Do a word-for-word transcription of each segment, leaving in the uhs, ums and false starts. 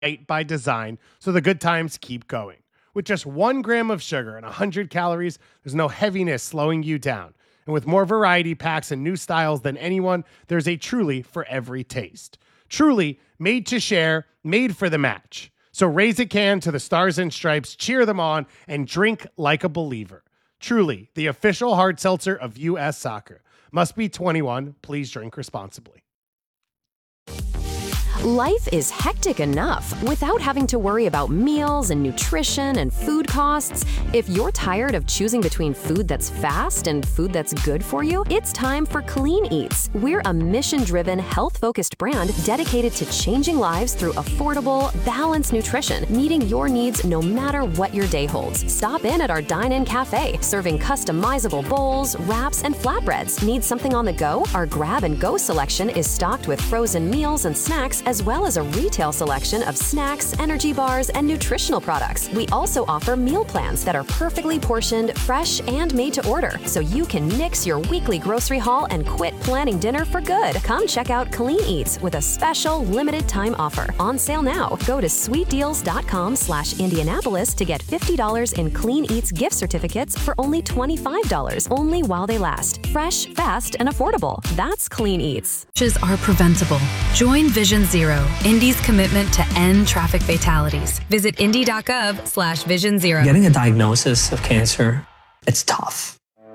by design, so the good times keep going. With just one gram of sugar and one hundred calories, there's no heaviness slowing you down. And with more variety packs and new styles than anyone, there's a Truly for every taste. Truly, made to share, made for the match. So raise a can to the Stars and Stripes, cheer them on, and drink like a believer. Truly, the official hard seltzer of U S Soccer. Must be twenty-one. Please drink responsibly. Life is hectic enough without having to worry about meals and nutrition and food costs. If you're tired of choosing between food that's fast and food that's good for you, it's time for Clean Eats. We're a mission-driven, health-focused brand dedicated to changing lives through affordable, balanced nutrition, meeting your needs no matter what your day holds. Stop in at our dine-in cafe, serving customizable bowls, wraps, and flatbreads. Need something on the go? Our grab-and-go selection is stocked with frozen meals and snacks, as well as a retail selection of snacks, energy bars, and nutritional products. We also offer meal plans that are perfectly portioned, fresh, and made to order, so you can mix your weekly grocery haul and quit planning dinner for good. Come check out Clean Eats with a special limited time offer. On sale now. Go to sweetdeals.com slash Indianapolis to get fifty dollars in Clean Eats gift certificates for only twenty-five dollars, only while they last. Fresh, fast, and affordable. That's Clean Eats. Are preventable. Join Vision Zero, Indy's commitment to end traffic fatalities. Visit indy.gov slash vision zero. Getting a diagnosis of cancer, it's tough.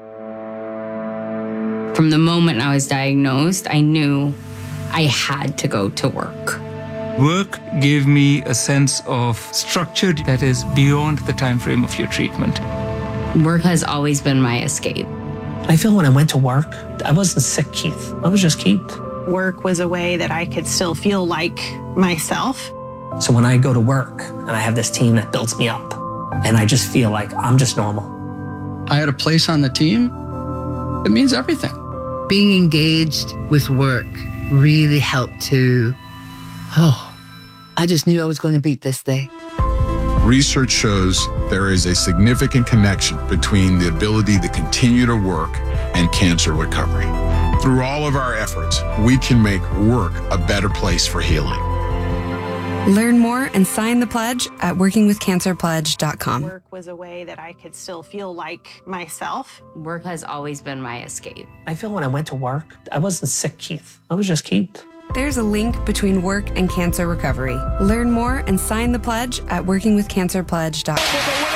From the moment I was diagnosed, I knew I had to go to work. Work gave me a sense of structure that is beyond the time frame of your treatment. Work has always been my escape. I feel when I went to work, I wasn't sick, Keith. I was just Keith. Work was a way that I could still feel like myself. So when I go to work and I have this team that builds me up, and I just feel like I'm just normal. I had a place on the team. It means everything. Being engaged with work really helped to, oh, I just knew I was going to beat this day. Research shows there is a significant connection between the ability to continue to work and cancer recovery. Through all of our efforts, we can make work a better place for healing. Learn more and sign the pledge at working with cancer pledge dot com. Work was a way that I could still feel like myself. Work has always been my escape. I feel when I went to work, I wasn't sick, Keith. I was just Keith. There's a link between work and cancer recovery. Learn more and sign the pledge at working with cancer pledge dot com.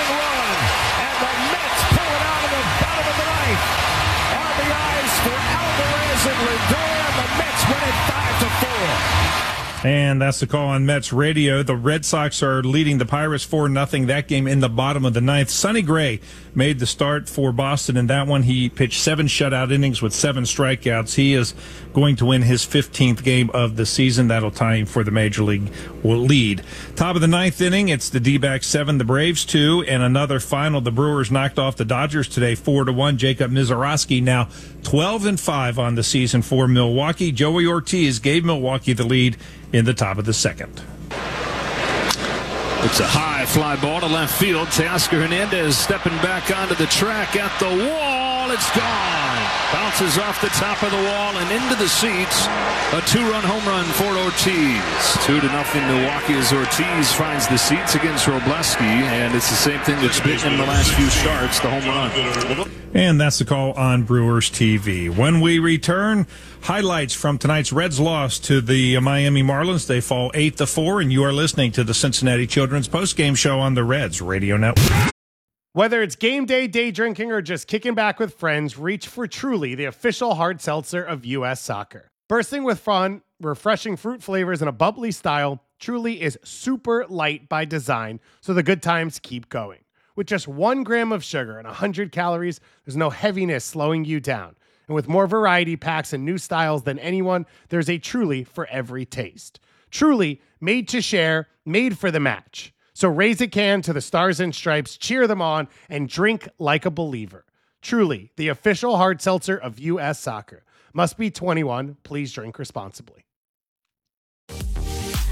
And that's the call on Mets radio. The Red Sox are leading the Pirates four nothing. That game in the bottom of the ninth. Sonny Gray made the start for Boston in that one. He pitched seven shutout innings with seven strikeouts. He is going to win his fifteenth game of the season. That'll tie him for the Major League lead. Top of the ninth inning, it's the D-backs seven, the Braves two, and another final. The Brewers knocked off the Dodgers today four to one. Jacob Misiorowski now twelve and five on the season for Milwaukee. Joey Ortiz gave Milwaukee the lead in the top of the second. It's a high fly ball to left field. Teoscar Hernandez stepping back onto the track at the wall. It's gone. Bounces off the top of the wall and into the seats. A two-run home run for Ortiz. Two to nothing Milwaukee as Ortiz finds the seats against Robleski, and it's the same thing that's been in the last few starts, the home run. And that's the call on Brewers T V. When we return, highlights from tonight's Reds loss to the Miami Marlins. They fall eight to four, and you are listening to the Cincinnati Children's postgame show on the Reds Radio Network. Whether it's game day, day drinking, or just kicking back with friends, reach for Truly, the official hard seltzer of U S Soccer. Bursting with fun, refreshing fruit flavors, and a bubbly style, Truly is super light by design, so the good times keep going. With just one gram of sugar and one hundred calories, there's no heaviness slowing you down. And with more variety packs and new styles than anyone, there's a Truly for every taste. Truly, made to share, made for the match. So raise a can to the Stars and Stripes, cheer them on, and drink like a believer. Truly, the official hard seltzer of U S Soccer. Must be twenty-one. Please drink responsibly.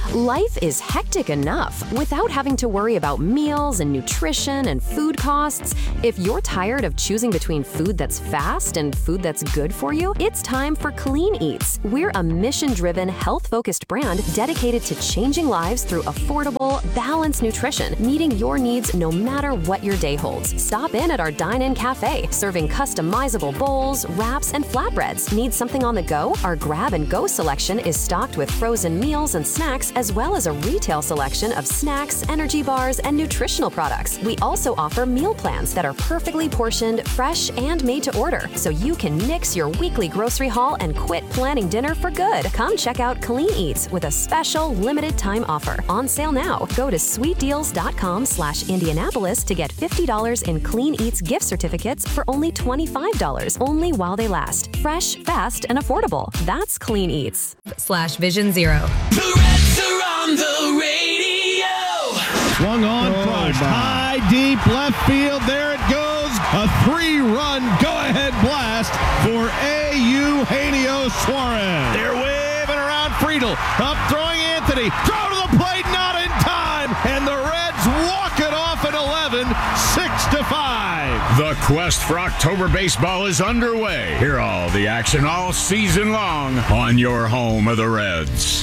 Life is hectic enough without having to worry about meals and nutrition and food costs. If you're tired of choosing between food that's fast and food that's good for you, it's time for Clean Eats. We're a mission-driven, health-focused brand dedicated to changing lives through affordable, balanced nutrition, meeting your needs no matter what your day holds. Stop in at our dine-in cafe, serving customizable bowls, wraps, and flatbreads. Need something on the go? Our grab-and-go selection is stocked with frozen meals and snacks, as well as a retail selection of snacks, energy bars, and nutritional products. We also offer meal plans that are perfectly portioned, fresh, and made to order, so you can nix your weekly grocery haul and quit planning dinner for good. Come check out Clean Eats with a special limited time offer. On sale now. Go to sweetdeals.com slash Indianapolis to get fifty dollars in Clean Eats gift certificates for only twenty-five dollars, only while they last. Fresh, fast, and affordable. That's Clean Eats. Slash Vision Zero. The Reds are on the radio. Swung on, Oh, crushed, my. high, deep left field. There it goes. A three-run go-ahead blast for A. Eugenio Suarez. They're waving around Friedel. Up throwing Anthony. Throw to the plate, not in time. And the Reds walk it off at eleven, six to five. The quest for October baseball is underway. Hear all the action all season long on your home of the Reds.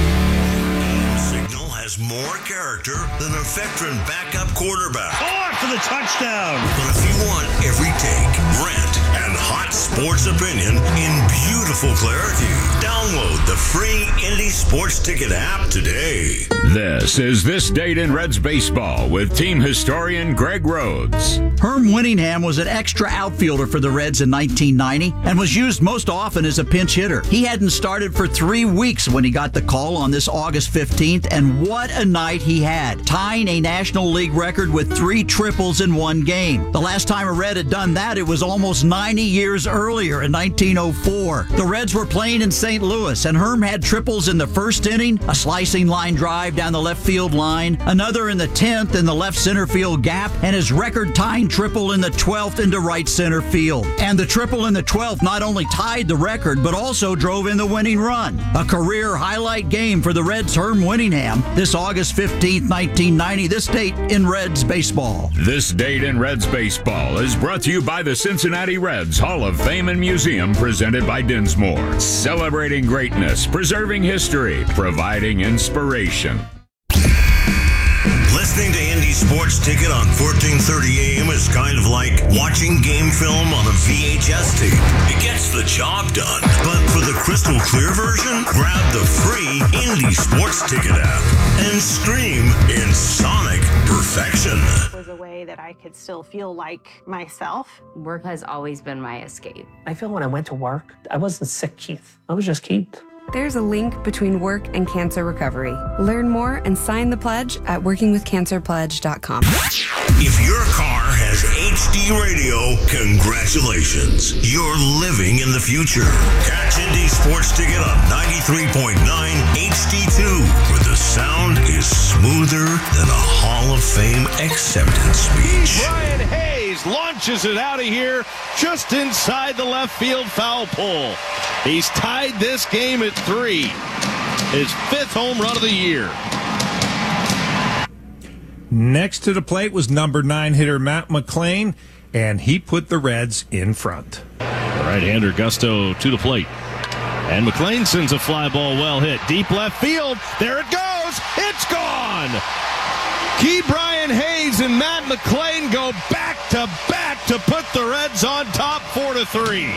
Signal has more character than a veteran backup quarterback. Oh, for the touchdown. But if you want every take, rant, and hot sports opinion in beautiful clarity, download the free Indy Sports Ticket app today. This is This Date in Reds Baseball with team historian Greg Rhodes. Herm Winningham was an extra outfielder for the Reds in nineteen ninety and was used most often as a pinch hitter. He hadn't started for three weeks when he got the call on this August fifteenth, and what a night he had, tying a National League record with three triples in one game. The last time a Red had done that, it was almost ninety years earlier in nineteen oh four. The Reds were playing in Saint Louis, and Herm had triples in the first inning, a slicing line drive down the left field line, another in the tenth in the left center field gap, and his record-tying triple in the twelfth into right center field. And the triple in the twelfth not only tied the record, but also drove in the winning run. A career highlight game for the Reds' Herm Winningham this August fifteenth, nineteen ninety, this date in Reds baseball. This Date in Reds Baseball is brought to you by the Cincinnati Reds Hall of Fame and Museum, presented by Dinsmore. Celebrating greatness, preserving history, providing inspiration. Listening to Indy Sports Ticket on fourteen thirty A M is kind of like watching game film on a V H S tape. It gets the job done. But for the crystal clear version, grab the free Indy Sports Ticket app and stream in sonic perfection. It was a way that I could still feel like myself. Work has always been my escape. I feel when I went to work, I wasn't sick, Keith. I was just Keith. There's a link between work and cancer recovery. Learn more and sign the pledge at working with cancer pledge dot com. If your car has H D radio, congratulations. You're living in the future. Catch Indy Sports Ticket on ninety-three point nine H D two, where the sound is smoother than a Hall of Fame acceptance speech. Brian Hayes launches it out of here just inside the left field foul pole. He's tied this game at three. His fifth home run of the year. Next to the plate was number nine hitter Matt McLain, and he put the Reds in front. Right-hander Gusto to the plate. And McLain sends a fly ball well hit. Deep left field. There it goes. It's gone. Key Brian Hayes and Matt McLain go back to back to put the Reds on top four to three.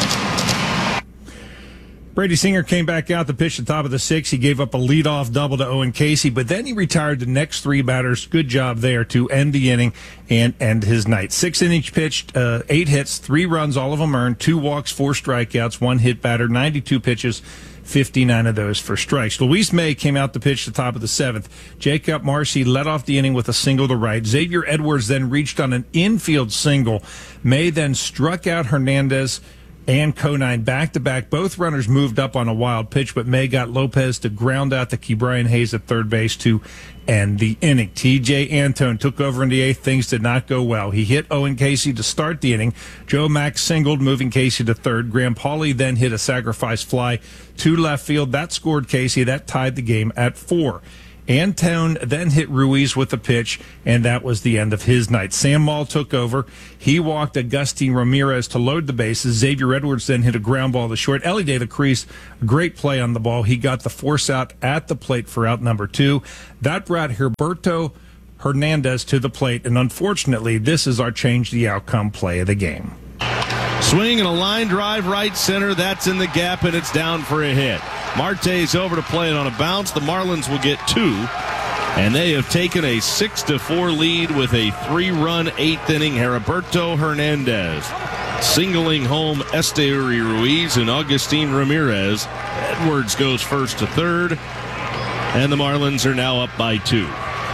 Brady Singer came back out to pitch the top of the sixth. He gave up a leadoff double to Owen Casey, but then he retired the next three batters. Good job there to end the inning and end his night. Six innings pitched, uh, eight hits, three runs, all of them earned, two walks, four strikeouts, one hit batter, ninety-two pitches, fifty-nine of those for strikes. Luis May came out to pitch the top of the seventh. Jacob Marcy led off the inning with a single to right. Xavier Edwards then reached on an infield single. May then struck out Hernandez and Conine back-to-back. Both runners moved up on a wild pitch, but May got Lopez to ground out to Ke'Bryan Hayes at third base to end the inning. T J Antone took over in the eighth. Things did not go well. He hit Owen Casey to start the inning. Joe Mack singled, moving Casey to third. Graham Pauley then hit a sacrifice fly to left field. That scored Casey. That tied the game at four. Antone then hit Ruiz with a pitch, and that was the end of his night. Sam Maul took over. He walked Agustin Ramirez to load the bases. Xavier Edwards then hit a ground ball to short. Ellie De La Cruz, great play on the ball. He got the force out at the plate for out number two. That brought Gilberto Hernandez to the plate, and unfortunately, this is our change the outcome play of the game. Swing and a line drive right center. That's in the gap, and it's down for a hit. Marte's over to play it on a bounce. The Marlins will get two, and they have taken a six to four lead with a three-run eighth inning. Gilberto Hernandez singling home Esteury Ruiz and Agustin Ramirez. Edwards goes first to third, and the Marlins are now up by two.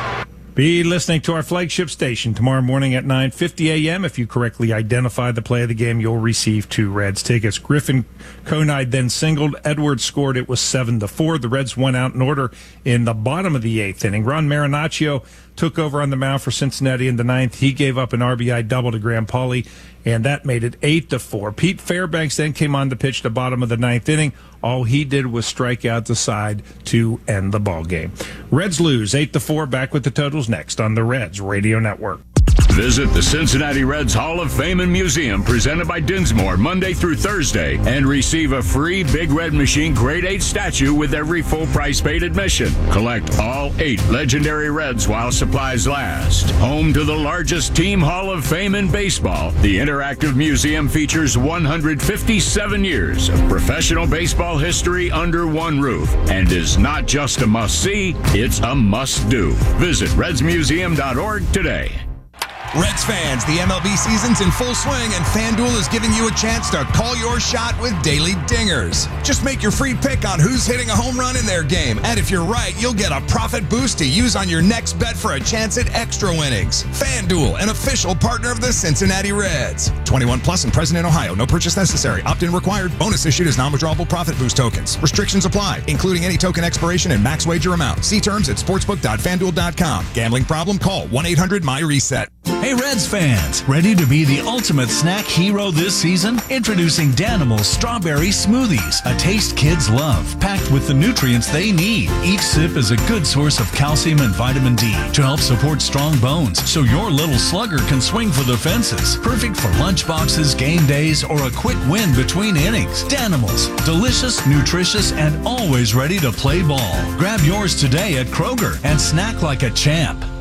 Be listening to our flagship station tomorrow morning at nine fifty a.m. If you correctly identify the play of the game, you'll receive two Reds tickets. Griffin Conine then singled. Edwards scored. It was seven to four. The Reds went out in order in the bottom of the eighth inning. Ron Marinaccio took over on the mound for Cincinnati in the ninth. He gave up an R B I double to Graham Pauley, and that made it eight to four. Pete Fairbanks then came on to pitch the bottom of the ninth inning. All he did was strike out the side to end the ball game. Reds lose eight to four. Back with the totals next on the Reds Radio Network. Visit the Cincinnati Reds Hall of Fame and Museum presented by Dinsmore Monday through Thursday and receive a free Big Red Machine Grade eight statue with every full price paid admission. Collect all eight legendary Reds while supplies last. Home to the largest team Hall of Fame in baseball, the interactive museum features one hundred fifty-seven years of professional baseball history under one roof and is not just a must-see, it's a must-do. Visit reds museum dot org today. Reds fans, the M L B season's in full swing, and FanDuel is giving you a chance to call your shot with daily dingers. Just make your free pick on who's hitting a home run in their game, and if you're right, you'll get a profit boost to use on your next bet for a chance at extra winnings. FanDuel, an official partner of the Cincinnati Reds. twenty-one plus and present in Ohio. No purchase necessary. Opt-in required. Bonus issued as non-withdrawable profit boost tokens. Restrictions apply, including any token expiration and max wager amount. See terms at sportsbook dot fanduel dot com. Gambling problem? Call one eight hundred my reset. Hey Reds fans, ready to be the ultimate snack hero this season? Introducing Danimals Strawberry Smoothies, a taste kids love, packed with the nutrients they need. Each sip is a good source of calcium and vitamin D to help support strong bones so your little slugger can swing for the fences. Perfect for lunch boxes, game days, or a quick win between innings. Danimals, delicious, nutritious, and always ready to play ball. Grab yours today at Kroger and snack like a champ.